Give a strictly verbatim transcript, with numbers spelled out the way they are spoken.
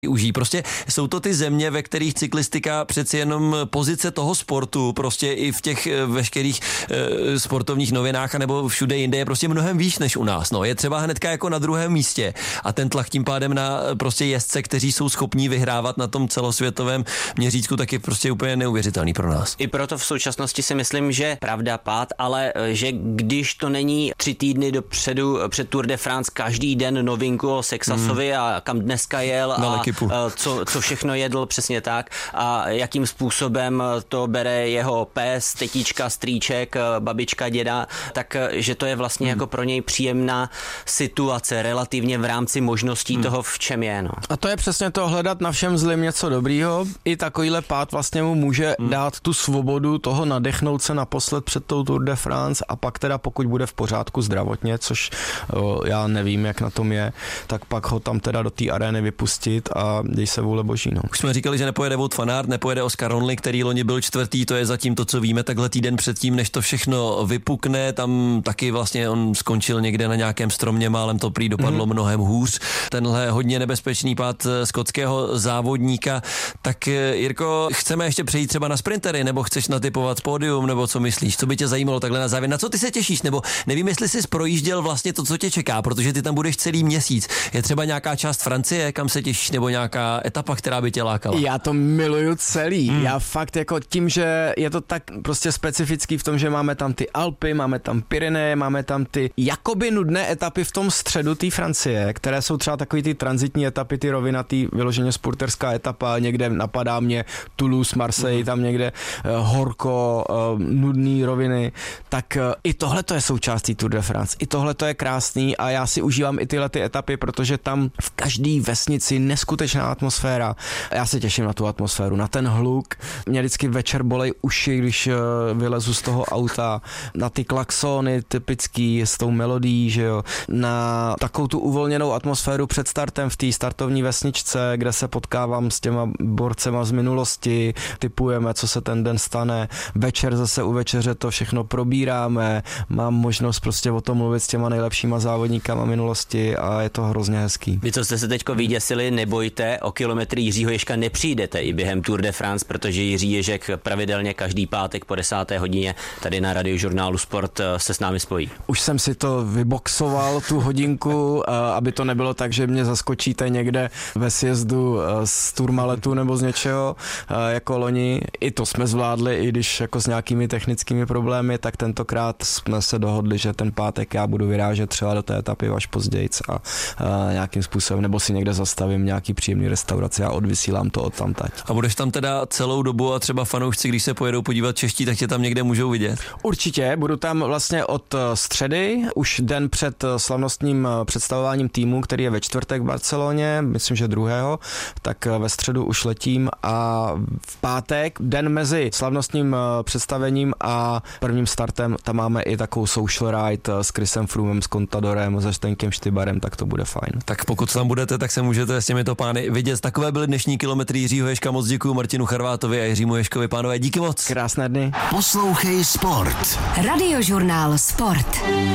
Uží. Prostě jsou to ty země, ve kterých cyklistika přeci jenom pozice toho sportu, prostě i v těch veškerých e, sportovních novinách anebo všude jinde je prostě mnohem výš než u nás. No, je třeba hnedka jako na druhém místě a ten tlak tím pádem na prostě jezdce, kteří jsou schopní vyhrávat na tom celosvětovém měřítku, tak je prostě úplně neuvěřitelný pro nás. I proto v současnosti si myslím, že pravda pád, ale že když to není tři týdny dopředu před Tour de France každý den novinku o Sexasovi hmm. a kam dneska jel a Co, co všechno jedl, přesně tak, a jakým způsobem to bere jeho pes, tetička, strýček, babička, děda, tak že to je vlastně hmm. jako pro něj příjemná situace relativně v rámci možností hmm. toho, v čem je. No. A to je přesně to hledat na všem zlým něco dobrýho. I takovýhle pád vlastně mu může hmm. dát tu svobodu toho nadechnout se naposled před tou Tour de France a pak teda pokud bude v pořádku zdravotně, což o, já nevím, jak na tom je, tak pak ho tam teda do té arény vypustit a děj se vůle boží. No. Už jsme říkali, že nepojede Wout van Aert, nepojede Oscar Onley, který loni byl čtvrtý, to je zatím to, co víme, takhle týden předtím, než to všechno vypukne, tam taky vlastně on skončil někde na nějakém stromě, málem to prý dopadlo mm. mnohem hůř. Tenhle hodně nebezpečný pád skotského závodníka. Tak Jirko, chceme ještě přejít třeba na sprintery, nebo chceš natypovat pódium, nebo co myslíš? Co by tě zajímalo takhle na závěr? Na co ty se těšíš? Nebo nevím, jestli jsi projížděl vlastně to, co tě čeká, protože ty tam budeš celý měsíc. Je třeba nějaká část Francie, kam se těšíš, nebo nějaká etapa, která by tě lákala? Já to miluju celý. Hmm. Já fakt jako tím, že je to tak prostě specifický v tom, že máme tam ty Alpy, máme tam Pyreneje, máme tam ty jakoby nudné etapy v tom středu té Francie, které jsou třeba takový ty tranzitní etapy, ty rovinatý, vyloženě spurterská etapa, někde napadá mě Toulouse, Marseille, hmm. tam někde uh, horko, uh, nudný roviny, tak uh, i tohle to je součástí Tour de France. I tohle to je krásný a já si užívám i tyhle ty etapy, protože tam v každý vesnici neskutečná atmosféra. Já se těším na tu atmosféru, na ten hluk. Mě vždycky večer bolej uši, když vylezu z toho auta, na ty klaxony typický s tou melodií, že jo, na takovou tu uvolněnou atmosféru před startem v té startovní vesničce, kde se potkávám s těma borcema z minulosti, tipujeme, co se ten den stane. Večer zase u večeře to všechno probíráme, mám možnost prostě o tom mluvit s těma nejlepšíma závodníkama minulosti a je to hrozně hezký. Vy, co jste se teďko vyděsili, nebojte, o kilometry Jiřího Ježka nepřijdete i během Tour de France, protože Jiří Ježek pravidelně každý pátek po desáté hodině tady na Radiožurnálu Sport se s námi spojí. Už jsem si to vyboxoval, tu hodinku, aby to nebylo tak, že mě zaskočíte někde ve sjezdu z Tourmaletu nebo z něčeho, jako loni. I to jsme zvládli, i když jako s nějakými technickými problémy, tak tentokrát jsme se dohodli, že ten pátek já budu vyrážet třeba do té etapy až pozdějc a, a nějakým způsobem, nebo si někde zastavím nějaký příjemný restauraci a odvysílám to od tamtať. A budeš tam teda celou dobu a třeba fanoušci, když se pojedou podívat čeští, tak tě tam někde můžou vidět? Určitě, budu tam vlastně od středy, už den před slavnostním představováním týmu, který je ve čtvrtek v Barceloně, myslím, že druhého, tak ve středu už letím a v pátek, den mezi slavnostním představením a prvním startem, tam máme i takovou social ride s Chrisem Froomem, s Contadorem, se Zdeňkem Štybarem, tak to bude fajn. Tak pokud tam budete, tak se můžete s těmito pány vidět. Takové byly dnešní kilometry Jiřího Ježka. Moc děkuju Martinu Charvátovi a Jiřímu Ježkovi. Pánové, díky moc. Krásné dny. Poslouchej Sport. Radiožurnál Sport.